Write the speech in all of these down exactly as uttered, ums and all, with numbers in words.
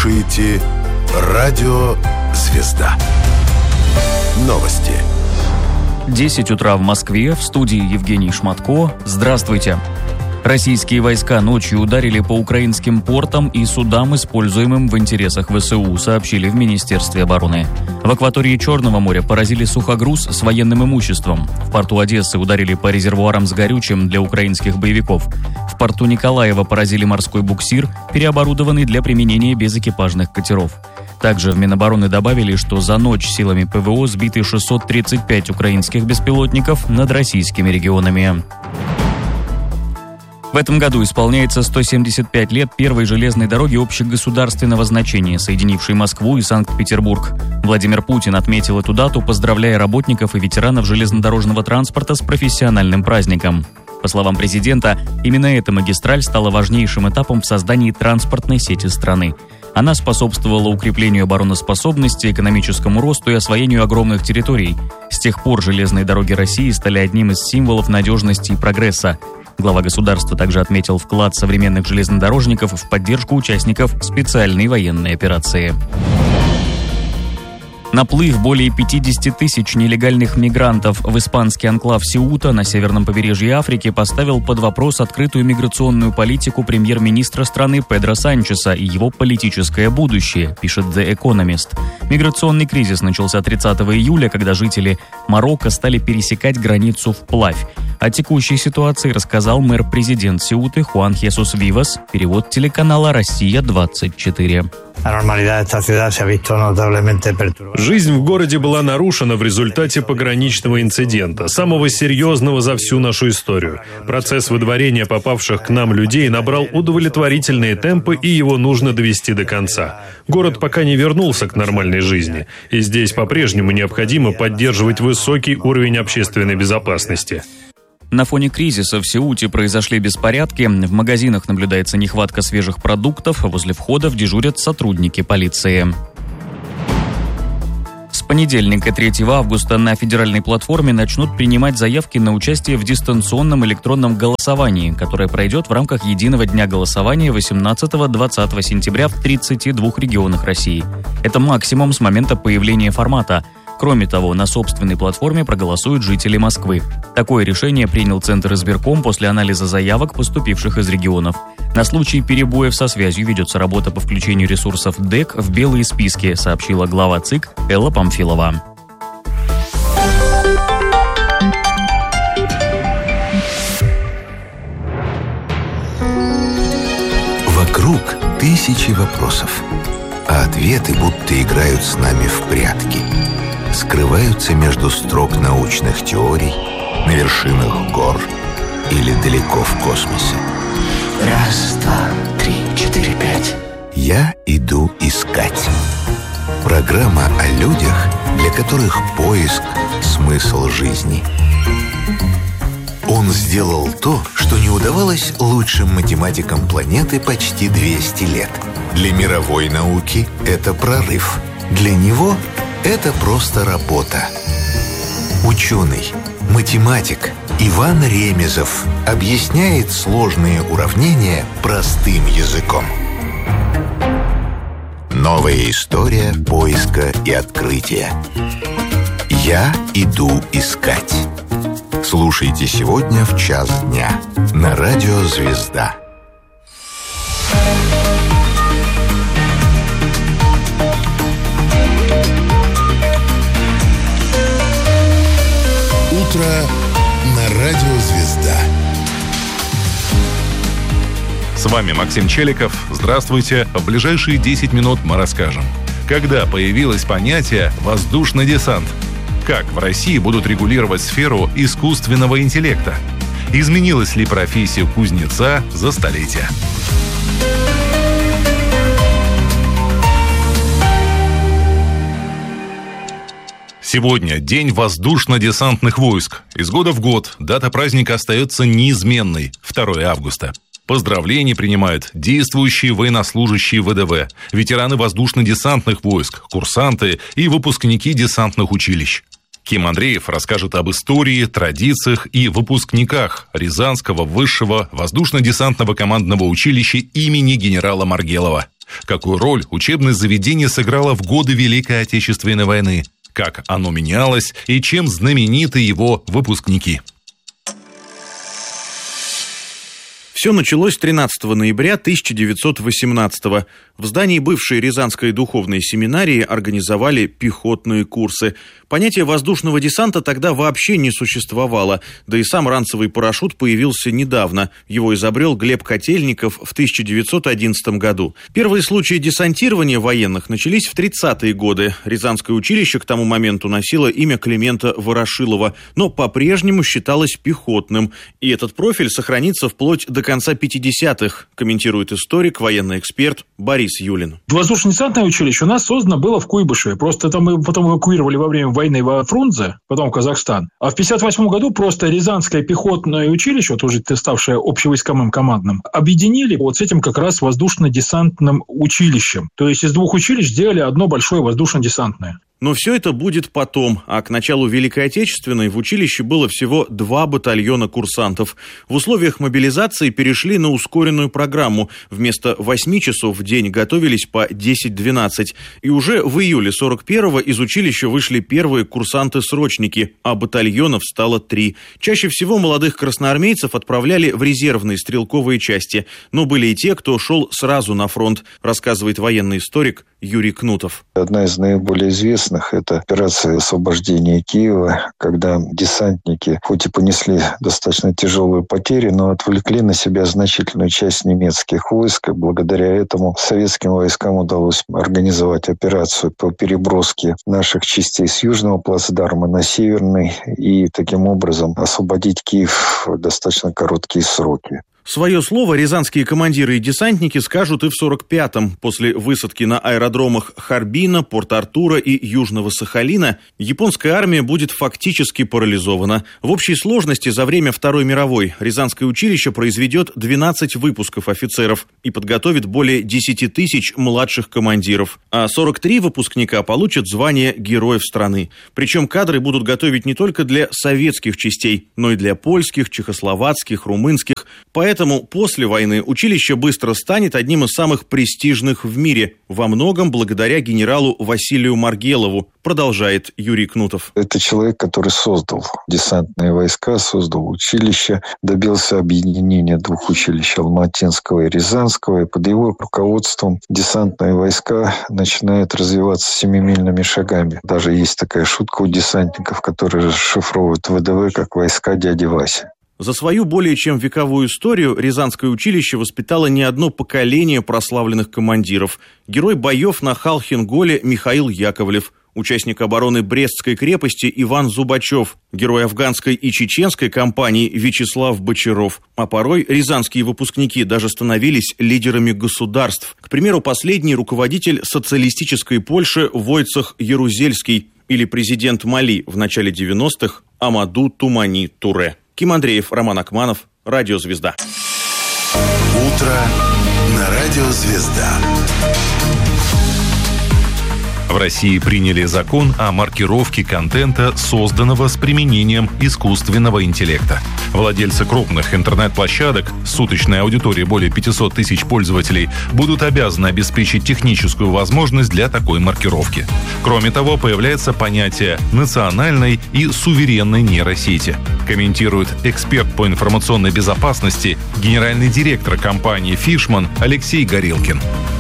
слушаете радио «Звезда». Новости. десять утра в Москве, в студии Евгений Шматко. Здравствуйте. Российские войска ночью ударили по украинским портам и судам, используемым в интересах ВСУ, сообщили в Министерстве обороны. В акватории Черного моря поразили сухогруз с военным имуществом. В порту Одессы ударили по резервуарам с горючим для украинских боевиков. В порту Николаева поразили морской буксир, переоборудованный для применения безэкипажных катеров. Также в Минобороны добавили, что за ночь силами ПВО сбиты шестьсот тридцать пять украинских беспилотников над российскими регионами. В этом году исполняется сто семьдесят пять лет первой железной дороги общегосударственного значения, соединившей Москву и Санкт-Петербург. Владимир Путин отметил эту дату, поздравляя работников и ветеранов железнодорожного транспорта с профессиональным праздником. По словам президента, именно эта магистраль стала важнейшим этапом в создании транспортной сети страны. Она способствовала укреплению обороноспособности, экономическому росту и освоению огромных территорий. С тех пор железные дороги России стали одним из символов надежности и прогресса. Глава государства также отметил вклад современных железнодорожников в поддержку участников специальной военной операции. Наплыв более пятьдесят тысяч нелегальных мигрантов в испанский анклав Сеута на северном побережье Африки поставил под вопрос открытую миграционную политику премьер-министра страны Педро Санчеса и его политическое будущее, пишет The Economist. Миграционный кризис начался тридцатого июля, когда жители Марокко стали пересекать границу вплавь. О текущей ситуации рассказал мэр-президент Сеуты Хуан Хесус Вивас, перевод телеканала «Россия-двадцать четыре». Жизнь в городе была нарушена в результате пограничного инцидента, самого серьезного за всю нашу историю. Процесс выдворения попавших к нам людей набрал удовлетворительные темпы, и его нужно довести до конца. Город пока не вернулся к нормальной жизни, и здесь по-прежнему необходимо поддерживать высокий уровень общественной безопасности. На фоне кризиса в Сеуте произошли беспорядки, в магазинах наблюдается нехватка свежих продуктов, а возле входов дежурят сотрудники полиции. С понедельника, третьего августа, на федеральной платформе начнут принимать заявки на участие в дистанционном электронном голосовании, которое пройдет в рамках единого дня голосования восемнадцатого-двадцатого сентября в тридцати двух регионах России. Это максимум с момента появления формата. Кроме того, на собственной платформе проголосуют жители Москвы. Такое решение принял Центр избирком после анализа заявок, поступивших из регионов. На случай перебоев со связью ведется работа по включению ресурсов ДЭК в белые списки, сообщила глава ЦИК Элла Памфилова. Вокруг тысячи вопросов, а ответы будто играют с нами в прятки. Скрываются между строк научных теорий, на вершинах гор или далеко в космосе. Раз, два, три, четыре, пять. Я иду искать. Программа о людях, для которых поиск – смысл жизни. Он сделал то, что не удавалось лучшим математикам планеты почти двести лет. Для мировой науки это прорыв. Для него – это просто работа. Ученый, математик Иван Ремезов объясняет сложные уравнения простым языком. Новая история поиска и открытия. Я иду искать. Слушайте сегодня в час дня на радио «Звезда». Утро на радио «Звезда». С вами Максим Челиков. Здравствуйте. В ближайшие десять минут мы расскажем, когда появилось понятие «воздушный десант», как в России будут регулировать сферу искусственного интеллекта, изменилась ли профессия кузнеца за столетия. Сегодня день воздушно-десантных войск. Из года в год дата праздника остается неизменной – второго августа. Поздравления принимают действующие военнослужащие ВДВ, ветераны воздушно-десантных войск, курсанты и выпускники десантных училищ. Ким Андреев расскажет об истории, традициях и выпускниках Рязанского высшего воздушно-десантного командного училища имени генерала Маргелова. Какую роль учебное заведение сыграло в годы Великой Отечественной войны, как оно менялось и чем знамениты его выпускники. Все началось тринадцатого ноября тысяча девятьсот восемнадцатого. В здании бывшей Рязанской духовной семинарии организовали пехотные курсы. Понятие воздушного десанта тогда вообще не существовало, да и сам ранцевый парашют появился недавно. Его изобрел Глеб Котельников в тысяча девятьсот одиннадцатом году. Первые случаи десантирования военных начались в тридцатые годы. Рязанское училище к тому моменту носило имя Климента Ворошилова, но по-прежнему считалось пехотным. И этот профиль сохранится вплоть до конца пятидесятых, комментирует историк, военный эксперт Борис Юлин. Воздушно-десантное училище у нас создано было в Куйбышеве. Просто это мы потом эвакуировали во время войны во Фрунзе, потом в Казахстан. А в пятьдесят восьмом году просто Рязанское пехотное училище, вот уже ставшее общевойсковым командным, объединили вот с этим как раз воздушно-десантным училищем. То есть из двух училищ сделали одно большое воздушно-десантное. Но все это будет потом, а к началу Великой Отечественной в училище было всего два батальона курсантов. В условиях мобилизации перешли на ускоренную программу. Вместо восьми часов в день готовились по десять-двенадцать. И уже в июле сорок первого из училища вышли первые курсанты-срочники, а батальонов стало три. Чаще всего молодых красноармейцев отправляли в резервные стрелковые части. Но были и те, кто шел сразу на фронт, рассказывает военный историк Юрий Кнутов. Одна из наиболее известных – это операция освобождения Киева, когда десантники хоть и понесли достаточно тяжелые потери, но отвлекли на себя значительную часть немецких войск. И благодаря этому советским войскам удалось организовать операцию по переброске наших частей с южного плацдарма на северный и таким образом освободить Киев в достаточно короткие сроки. Свое слово рязанские командиры и десантники скажут и в сорок пятом. После высадки на аэродромах Харбина, Порт-Артура и Южного Сахалина японская армия будет фактически парализована. В общей сложности за время Второй мировой Рязанское училище произведет двенадцать выпусков офицеров и подготовит более десять тысяч младших командиров. А сорок три выпускника получат звание Героев страны. Причем кадры будут готовить не только для советских частей, но и для польских, чехословацких, румынских. Поэтому после войны училище быстро станет одним из самых престижных в мире, во многом благодаря генералу Василию Маргелову, продолжает Юрий Кнутов. Это человек, который создал десантные войска, создал училище, добился объединения двух училищ, Алматинского и Рязанского, и под его руководством десантные войска начинают развиваться семимильными шагами. Даже есть такая шутка у десантников, которые расшифровывают ВДВ как войска дяди Васи. За свою более чем вековую историю Рязанское училище воспитало не одно поколение прославленных командиров. Герой боев на Халхин-Голе Михаил Яковлев, участник обороны Брестской крепости Иван Зубачев, герой афганской и чеченской кампании Вячеслав Бочаров. А порой рязанские выпускники даже становились лидерами государств. К примеру, последний руководитель социалистической Польши Войцех Ярузельский или президент Мали в начале девяностых Амаду Тумани Туре. Ким Андреев, Роман Акманов, Радио «Звезда». Утро на Радио «Звезда». В России приняли закон о маркировке контента, созданного с применением искусственного интеллекта. Владельцы крупных интернет-площадок с суточной аудиторией более пятьсот тысяч пользователей будут обязаны обеспечить техническую возможность для такой маркировки. Кроме того, появляется понятие национальной и суверенной нейросети. Комментирует эксперт по информационной безопасности, генеральный директор компании «Фишман» Алексей Горелкин.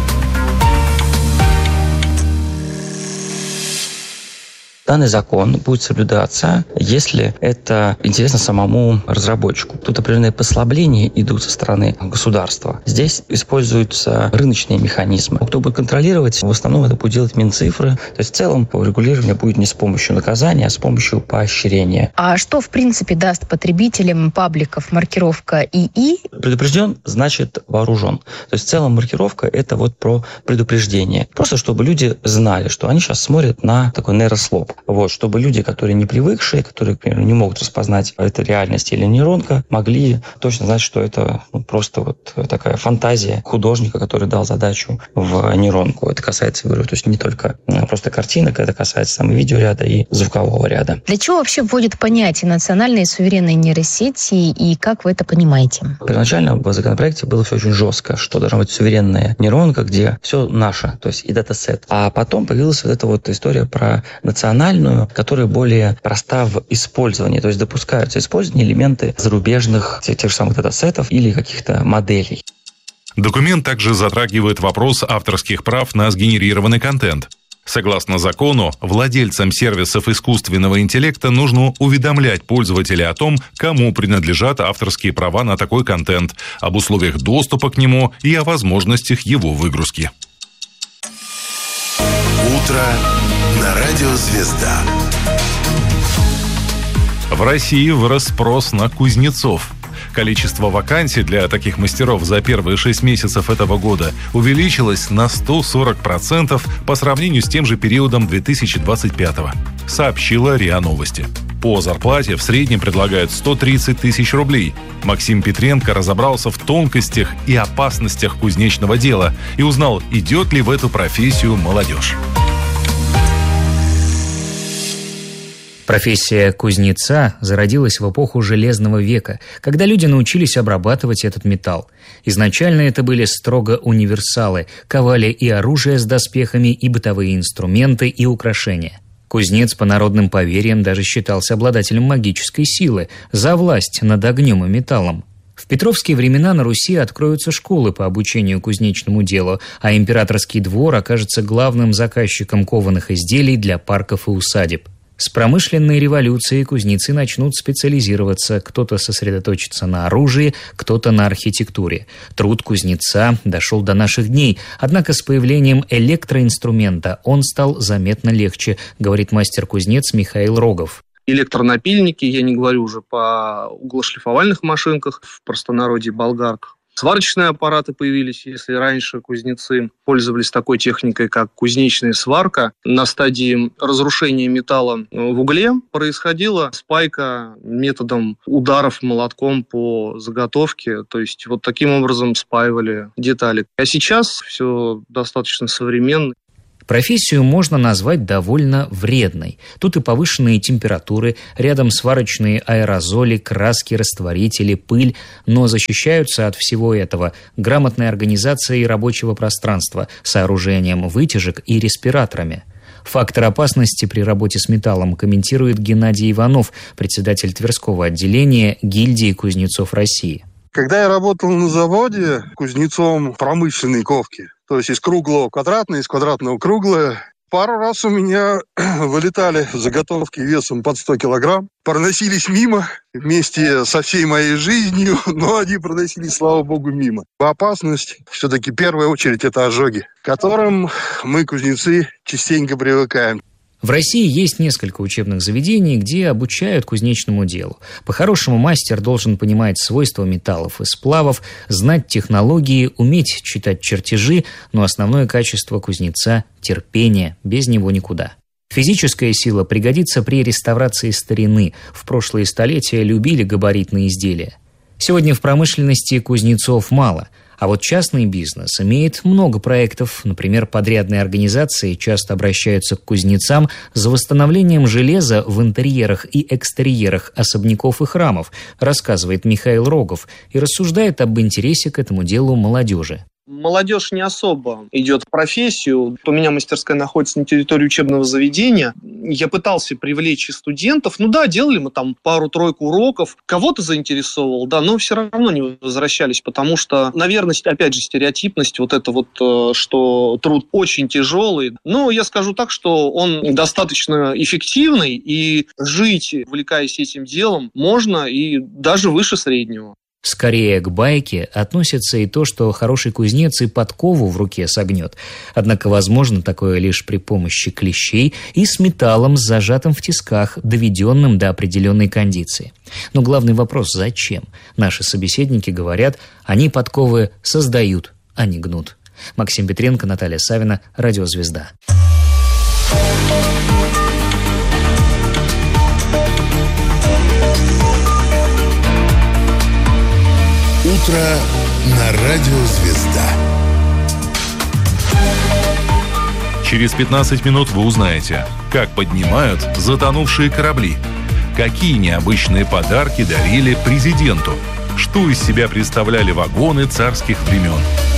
Данный закон будет соблюдаться, если это интересно самому разработчику. Тут определенные послабления идут со стороны государства. Здесь используются рыночные механизмы. Кто будет контролировать, в основном это будет делать Минцифры. То есть в целом регулирование будет не с помощью наказания, а с помощью поощрения. А что, в принципе, даст потребителям пабликов маркировка ИИ? Предупрежден, значит вооружен. То есть в целом маркировка – это вот про предупреждение. Просто чтобы люди знали, что они сейчас смотрят на такой нейрослоп. Вот, чтобы люди, которые не привыкшие, которые, к примеру, не могут распознать, это реальность или нейронка, могли точно знать, что это ну, просто вот такая фантазия художника, который дал задачу в нейронку. Это касается, говорю, то есть не только просто картинок, это касается там, и видеоряда, и звукового ряда. Для чего вообще вводят понятие национальные суверенные нейросети и как вы это понимаете? Первоначально в законопроекте было все очень жестко, что должна быть суверенная нейронка, где все наше, то есть и датасет. А потом появилась вот эта вот история про национальную, которая более проста в использовании, то есть допускаются использование элементы зарубежных тех, тех же самых датасетов или каких-то моделей. Документ также затрагивает вопрос авторских прав на сгенерированный контент. Согласно закону, владельцам сервисов искусственного интеллекта нужно уведомлять пользователя о том, кому принадлежат авторские права на такой контент, об условиях доступа к нему и о возможностях его выгрузки. Утро на радио «Звезда». В России вырос спрос на кузнецов. Количество вакансий для таких мастеров за первые шесть месяцев этого года увеличилось на сто сорок процентов по сравнению с тем же периодом две тысячи двадцать пятого, сообщила РИА Новости. По зарплате в среднем предлагают сто тридцать тысяч рублей. Максим Петренко разобрался в тонкостях и опасностях кузнечного дела и узнал, идет ли в эту профессию молодежь. Профессия кузнеца зародилась в эпоху Железного века, когда люди научились обрабатывать этот металл. Изначально это были строго универсалы, ковали и оружие с доспехами, и бытовые инструменты, и украшения. Кузнец, по народным поверьям, даже считался обладателем магической силы за власть над огнем и металлом. В петровские времена на Руси откроются школы по обучению кузнечному делу, а императорский двор окажется главным заказчиком кованых изделий для парков и усадеб. С промышленной революцией кузнецы начнут специализироваться, кто-то сосредоточится на оружии, кто-то на архитектуре. Труд кузнеца дошел до наших дней, однако с появлением электроинструмента он стал заметно легче, говорит мастер-кузнец Михаил Рогов. Электронапильники, я не говорю уже по углошлифовальных машинках, в простонародье болгарках. Сварочные аппараты появились, если раньше кузнецы пользовались такой техникой, как кузнечная сварка. На стадии разрушения металла в угле происходила спайка методом ударов молотком по заготовке. То есть вот таким образом спаивали детали. А сейчас все достаточно современно. Профессию можно назвать довольно вредной. Тут и повышенные температуры, рядом сварочные аэрозоли, краски, растворители, пыль, но защищаются от всего этого грамотной организацией рабочего пространства, сооружением вытяжек и респираторами. Фактор опасности при работе с металлом комментирует Геннадий Иванов, председатель Тверского отделения гильдии кузнецов России. Когда я работал на заводе кузнецом промышленной ковки, то есть из круглого квадратное, из квадратного круглое, пару раз у меня вылетали заготовки весом под сто килограмм, проносились мимо вместе со всей моей жизнью, но они проносились, слава богу, мимо. Опасность все-таки в первую очередь это ожоги, к которым мы, кузнецы, частенько привыкаем. В России есть несколько учебных заведений, где обучают кузнечному делу. По-хорошему, мастер должен понимать свойства металлов и сплавов, знать технологии, уметь читать чертежи, но основное качество кузнеца – терпение, без него никуда. Физическая сила пригодится при реставрации старины. В прошлые столетия любили габаритные изделия. Сегодня в промышленности кузнецов мало. А вот частный бизнес имеет много проектов. Например, подрядные организации часто обращаются к кузнецам за восстановлением железа в интерьерах и экстерьерах особняков и храмов, рассказывает Михаил Рогов и рассуждает об интересе к этому делу молодежи. Молодежь не особо идет в профессию. У меня мастерская находится на территории учебного заведения. Я пытался привлечь и студентов. Ну да, делали мы там пару-тройку уроков. Кого-то заинтересовал, да, но все равно не возвращались, потому что, наверное, опять же, стереотипность, вот это вот, что труд очень тяжелый. Но я скажу так, что он достаточно эффективный, и жить, увлекаясь этим делом, можно и даже выше среднего. Скорее к байке относится и то, что хороший кузнец и подкову в руке согнет. Однако возможно такое лишь при помощи клещей и с металлом, зажатым в тисках, доведенным до определенной кондиции. Но главный вопрос – зачем? Наши собеседники говорят, они подковы создают, а не гнут. Максим Петренко, Наталья Савина, Радио «Звезда». Утро на радио «Звезда». Через пятнадцать минут вы узнаете, как поднимают затонувшие корабли, какие необычные подарки дарили президенту, что из себя представляли вагоны царских времен.